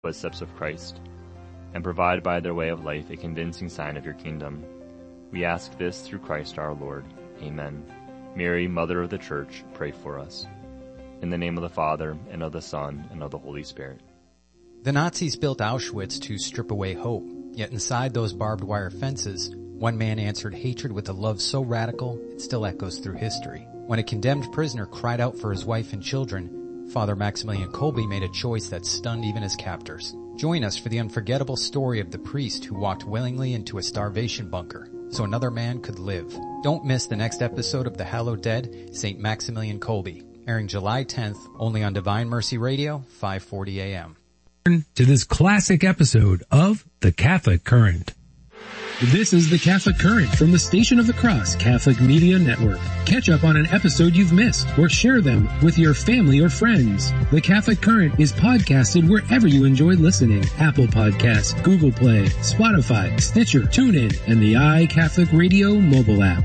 footsteps of Christ, and provide by their way of life a convincing sign of your kingdom. We ask this through Christ our Lord. Amen. Mary, Mother of the Church, pray for us. In the name of the Father, and of the Son, and of the Holy Spirit. The Nazis built Auschwitz to strip away hope, yet inside those barbed wire fences, one man answered hatred with a love so radical it still echoes through history. When a condemned prisoner cried out for his wife and children, Father Maximilian Kolbe made a choice that stunned even his captors. Join us for the unforgettable story of the priest who walked willingly into a starvation bunker so another man could live. Don't miss the next episode of The Hallowed Dead, St. Maximilian Kolbe, airing July 10th, only on Divine Mercy Radio, 5:40 a.m. To this classic episode of The Catholic Current. This is The Catholic Current from the Station of the Cross Catholic Media Network. Catch up on an episode you've missed or share them with your family or friends. The Catholic Current is podcasted wherever you enjoy listening. Apple Podcasts, Google Play, Spotify, Stitcher, TuneIn, and the iCatholic Radio mobile app.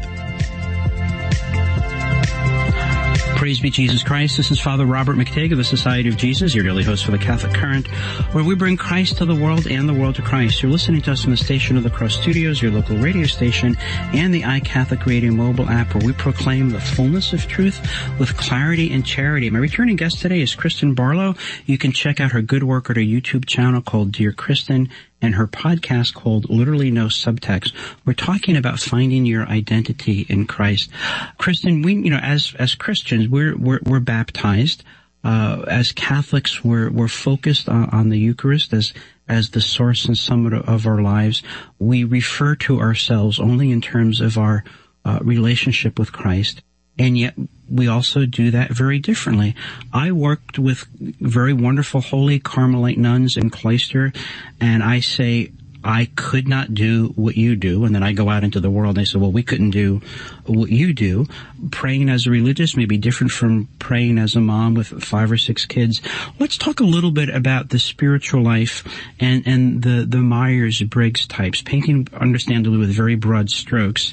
Praise be Jesus Christ. This is Father Robert McTague of the Society of Jesus, your daily host for the Catholic Current, where we bring Christ to the world and the world to Christ. You're listening to us from the Station of the Cross Studios, your local radio station, and the iCatholic Radio mobile app, where we proclaim the fullness of truth with clarity and charity. My returning guest today is Kristen Barlow. You can check out her good work at her YouTube channel called Dear Kristen, and her podcast called Literally No Subtext. We're talking about finding your identity in Christ. Kristen, we, as Christians, we're baptized. As Catholics, we're focused on the Eucharist as the source and summit of our lives. We refer to ourselves only in terms of our relationship with Christ. And yet we also do that very differently. I worked with very wonderful holy Carmelite nuns in Cloister, and I say, I could not do what you do. And then I go out into the world and they say, well, we couldn't do what you do. Praying as a religious may be different from praying as a mom with 5 or 6 kids. Let's talk a little bit about the spiritual life and the Myers-Briggs types, painting understandably with very broad strokes.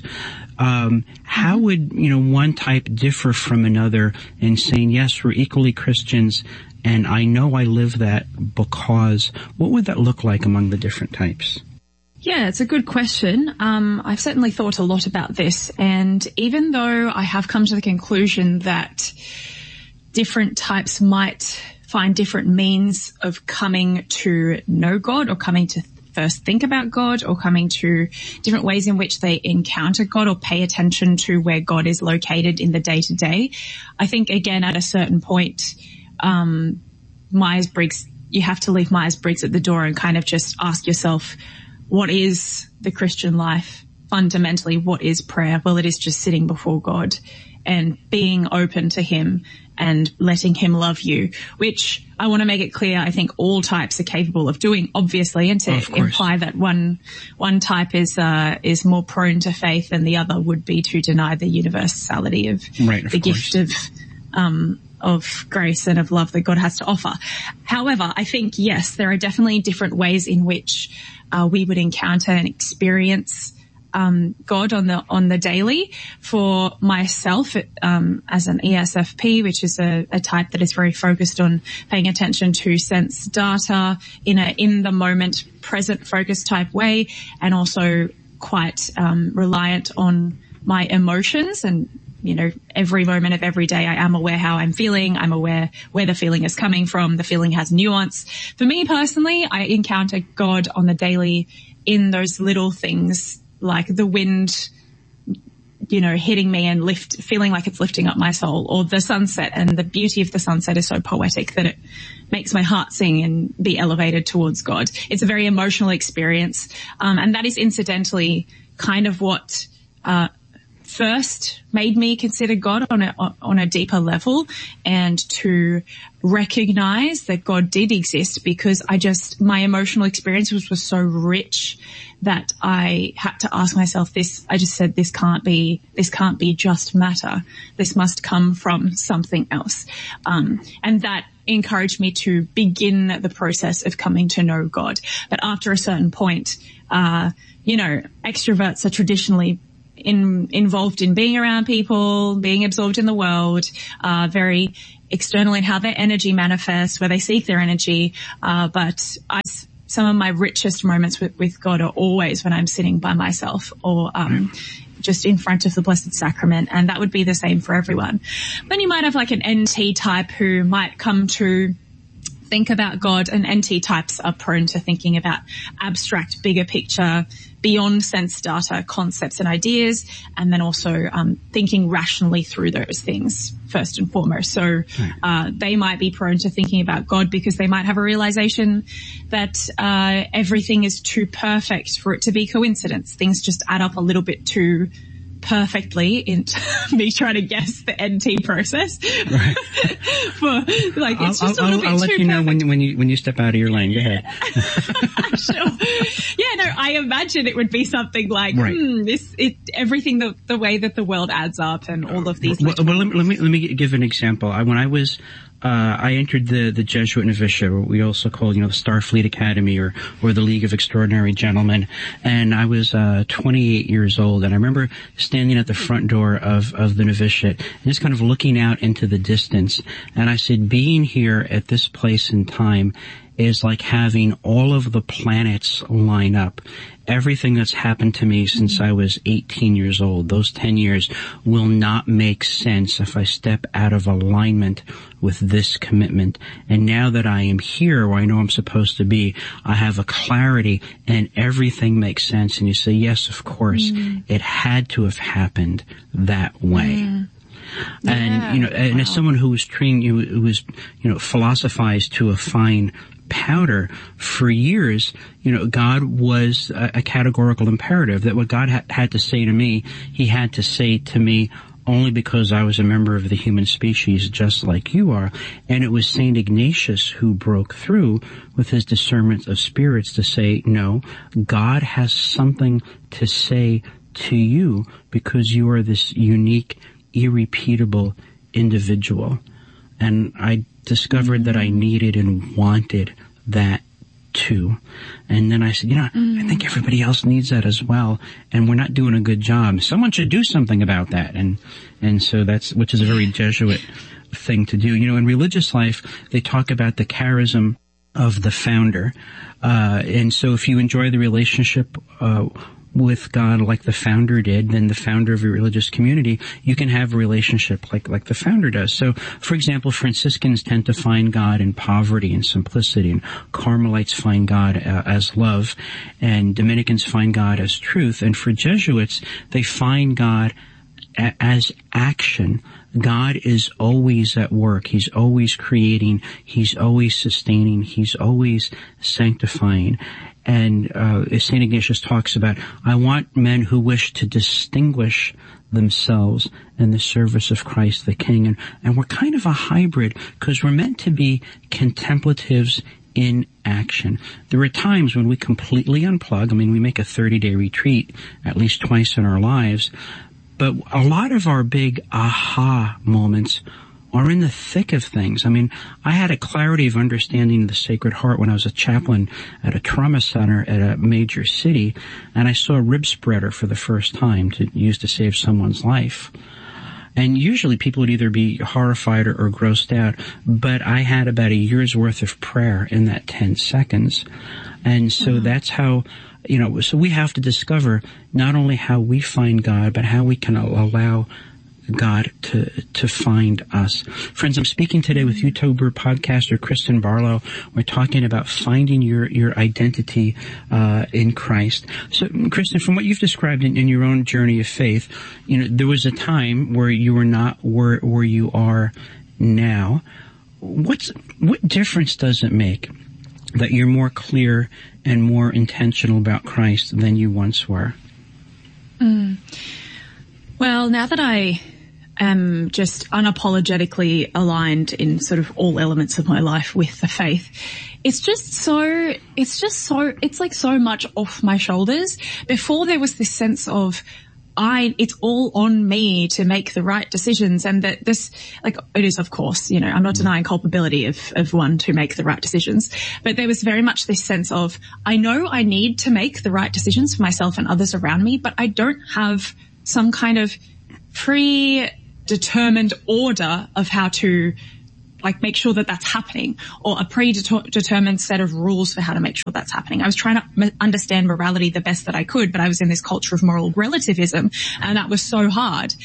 How would, one type differ from another in saying, yes, we're equally Christians, and I know I live that because, what would that look like among the different types? Yeah, it's a good question. I've certainly thought a lot about this, and even though I have come to the conclusion that different types might find different means of coming to know God or coming to first think about God or coming to different ways in which they encounter God or pay attention to where God is located in the day-to-day, I think, again, at a certain point, Myers-Briggs, you have to leave Myers-Briggs at the door and kind of just ask yourself, what is the Christian life? Fundamentally, what is prayer? Well, it is just sitting before God and being open to Him and letting Him love you, which I want to make it clear, I think all types are capable of doing, obviously, and to imply that one type is more prone to faith than the other would be to deny the universality of the gift of grace and of love that God has to offer. However, I think, yes, there are definitely different ways in which we would encounter and experience God on the daily. For myself, as an ESFP, which is a type that is very focused on paying attention to sense data in the moment, present focused type way, and also quite reliant on my emotions. And every moment of every day I am aware how I'm feeling. I'm aware where the feeling is coming from. The feeling has nuance. For me personally, I encounter God on the daily in those little things, like the wind, hitting me and feeling like it's lifting up my soul, or the sunset. And the beauty of the sunset is so poetic that it makes my heart sing and be elevated towards God. It's a very emotional experience. And that is incidentally kind of what, first made me consider God on a deeper level, and to recognize that God did exist, because my emotional experience was so rich that I had to ask myself this. I just said, this can't be just matter. This must come from something else. And that encouraged me to begin the process of coming to know God. But after a certain point, extroverts are traditionally involved in being around people, being absorbed in the world, very external in how their energy manifests, where they seek their energy. But some of my richest moments with God are always when I'm sitting by myself or, just in front of the Blessed Sacrament, and that would be the same for everyone. Then you might have like an NT type who might come to think about God, and NT types are prone to thinking about abstract, bigger picture, beyond sense data, concepts and ideas, and then also thinking rationally through those things first and foremost. So they might be prone to thinking about God because they might have a realization that everything is too perfect for it to be coincidence. Things just add up a little bit too perfectly into me trying to guess the NT process. Right. For like, it's just a little bit I'll let too you know perfect. when you step out of your lane. Go ahead. Sure. Yeah, no, I imagine it would be something like, everything the way that the world adds up and all of these. Well, let me give an example. When I was, I entered the Jesuit novitiate, what we also call, the Starfleet Academy or the League of Extraordinary Gentlemen. And I was, 28 years old. And I remember standing at the front door of the novitiate and just kind of looking out into the distance. And I said, being here at this place in time is like having all of the planets line up. Everything that's happened to me since I was 18 years old, those 10 years, will not make sense if I step out of alignment with this commitment. And now that I am here where I know I'm supposed to be, I have a clarity and everything makes sense. And you say, yes, of course, it had to have happened that way. And, and as someone who was trained, who was, philosophized to a fine powder for years, God was a categorical imperative that what God had to say to me, he had to say to me only because I was a member of the human species just like you are. And it was St. Ignatius who broke through with his discernment of spirits to say, no, God has something to say to you because you are this unique, irrepeatable individual. And I discovered that I needed and wanted that too. And then I said, I think everybody else needs that as well. And we're not doing a good job. Someone should do something about that. And so which is a very Jesuit thing to do. In religious life, they talk about the charism of the founder. And so if you enjoy the relationship, with God like the founder did, then the founder of your religious community, you can have a relationship like the founder does. So, for example, Franciscans tend to find God in poverty and simplicity, and Carmelites find God as love, and Dominicans find God as truth. And for Jesuits, they find God as action. God is always at work. He's always creating. He's always sustaining. He's always sanctifying. And St. Ignatius talks about, I want men who wish to distinguish themselves in the service of Christ the King. And we're kind of a hybrid because we're meant to be contemplatives in action. There are times when we completely unplug. We make a 30-day retreat at least twice in our lives. But a lot of our big aha moments are in the thick of things. I had a clarity of understanding the Sacred Heart when I was a chaplain at a trauma center at a major city, and I saw a rib spreader for the first time to use to save someone's life. And usually people would either be horrified or grossed out, but I had about a year's worth of prayer in that 10 seconds. And so that's how, so we have to discover not only how we find God, but how we can allow God to find us. Friends, I'm speaking today with YouTuber podcaster Kristen Barlow. We're talking about finding your identity in Christ. So, Kristen, from what you've described in your own journey of faith, there was a time where you were not where you are now. What difference does it make that you're more clear and more intentional about Christ than you once were? Well, now that I am just unapologetically aligned in sort of all elements of my life with the faith, it's like so much off my shoulders. Before there was this sense of it's all on me to make the right decisions, and that this, like, it is, of course, I'm not denying culpability of one to make the right decisions, but there was very much this sense of, I know I need to make the right decisions for myself and others around me, but I don't have some kind of predetermined order of how to make sure that that's happening, or a predetermined set of rules for how to make sure that's happening. I was trying to understand morality the best that I could, but I was in this culture of moral relativism, and that was so hard.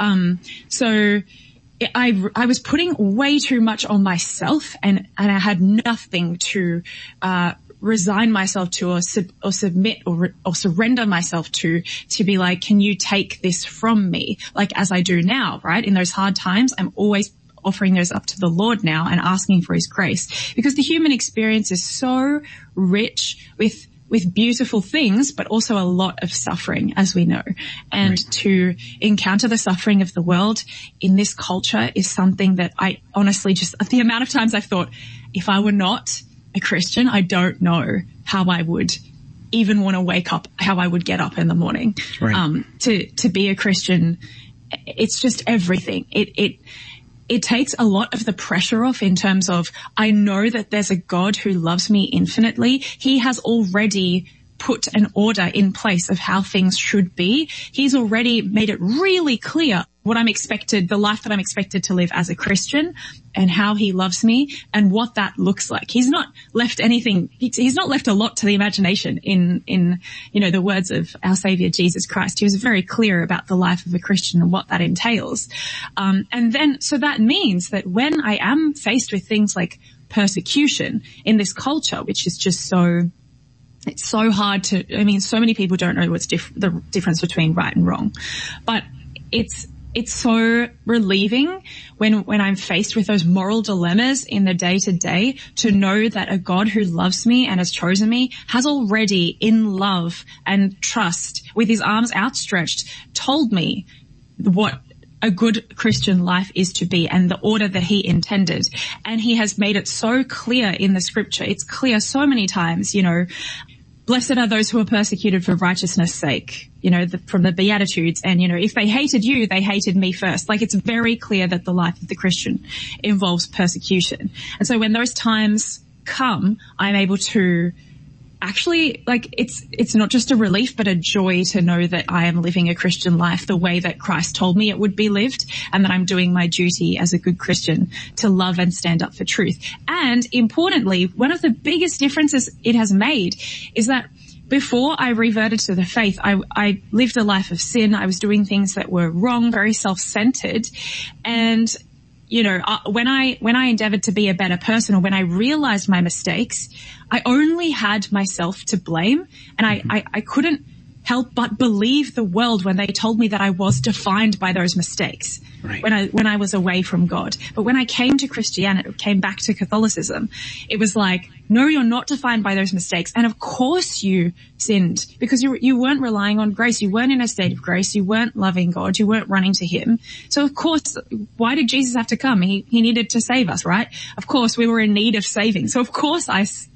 So I was putting way too much on myself, and I had nothing to resign myself to or submit or surrender myself to be like, can you take this from me? Like as I do now, right? In those hard times, I'm always offering those up to the Lord now and asking for his grace, because the human experience is so rich with beautiful things, but also a lot of suffering, as we know. And right. To encounter the suffering of the world in this culture is something that I honestly just, the amount of times I've thought, if I were not a Christian, I don't know how I would even want to wake up, how I would get up in the morning. Right. To be a Christian, it's just everything. It takes a lot of the pressure off in terms of, I know that there's a God who loves me infinitely. He has already put an order in place of how things should be. He's already made it really clear what I'm expected, the life that I'm expected to live as a Christian, and how he loves me and what that looks like. He's not left anything, he's not left a lot to the imagination in, the words of our Savior Jesus Christ. He was very clear about the life of a Christian and what that entails. So that means that when I am faced with things like persecution in this culture, which is just it's so hard so many people don't know what's the difference between right and wrong, but it's so relieving when I'm faced with those moral dilemmas in the day to day to know that a God who loves me and has chosen me has already, in love and trust, with his arms outstretched, told me what a good Christian life is to be and the order that he intended. And he has made it so clear in the scripture. It's clear so many times, blessed are those who are persecuted for righteousness' sake, from the Beatitudes. And, if they hated you, they hated me first. It's very clear that the life of the Christian involves persecution. And so when those times come, I'm able to actually, it's not just a relief, but a joy to know that I am living a Christian life the way that Christ told me it would be lived, and that I'm doing my duty as a good Christian to love and stand up for truth. And importantly, one of the biggest differences it has made is that before I reverted to the faith, I lived a life of sin. I was doing things that were wrong, very self-centered. And when I endeavored to be a better person, or when I realized my mistakes, I only had myself to blame, and I couldn't help but believe the world when they told me that I was defined by those mistakes. Right. When I was away from God. But when I came to Christianity, came back to Catholicism, it was like, no, you're not defined by those mistakes. And of course you sinned, because you weren't relying on grace. You weren't in a state of grace. You weren't loving God. You weren't running to him. So of course, why did Jesus have to come? He needed to save us, right? Of course, we were in need of saving. So of course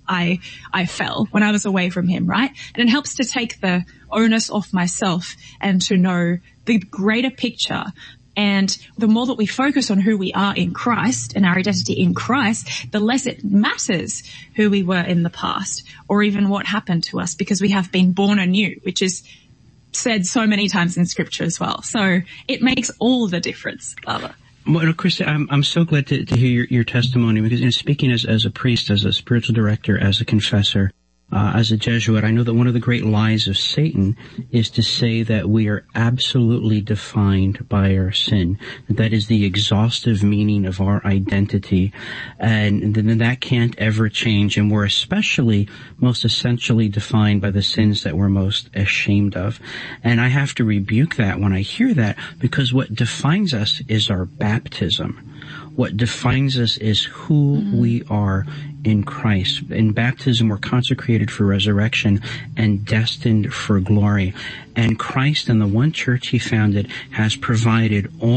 I fell when I was away from him, right? And it helps to take the onus off myself and to know the greater picture. And the more that we focus on who we are in Christ and our identity in Christ, the less it matters who we were in the past or even what happened to us, because we have been born anew, which is said so many times in scripture as well. So it makes all the difference, Barbara. Well, Krista, I'm so glad to hear your testimony, because speaking as a priest, as a spiritual director, as a confessor, as a Jesuit, I know that one of the great lies of Satan is to say that we are absolutely defined by our sin. That is the exhaustive meaning of our identity, and then that can't ever change, and we're especially most essentially defined by the sins that we're most ashamed of. And I have to rebuke that when I hear that, because what defines us is our baptism. What defines us is who we are in Christ. In baptism, we're consecrated for resurrection and destined for glory. And Christ and the one church he founded has provided all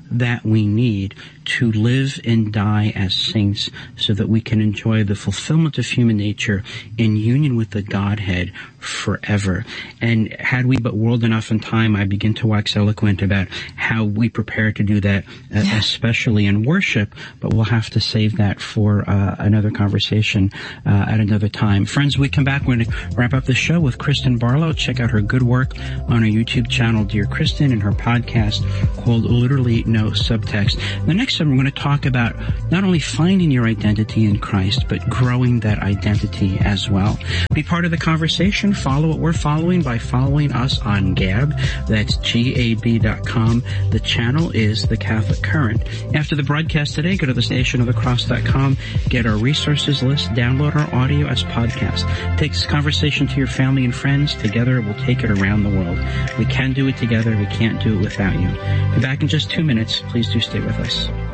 that we need to live and die as saints so that we can enjoy the fulfillment of human nature in union with the Godhead forever. And had we but whirled enough in time, I begin to wax eloquent about how we prepare to do that, especially in worship, but we'll have to save that for another conversation at another time. Friends, we come back, we're going to wrap up the show with Kristen Barlow. Check out her good work on her YouTube channel, Dear Kristen, and her podcast called Literally No Subtext. The next time we're going to talk about not only finding your identity in Christ, but growing that identity as well. Be part of the conversation. Follow what we're following by following us on Gab. That's gab.com. The channel is The Catholic Current. After the broadcast today, go to thestationofthecross.com, get our resources list, download our audio as podcast. Take this conversation to your family and friends. Together, we'll take it around the world. We can do it together. We can't do it without you. Be back in just 2 minutes. Please do stay with us.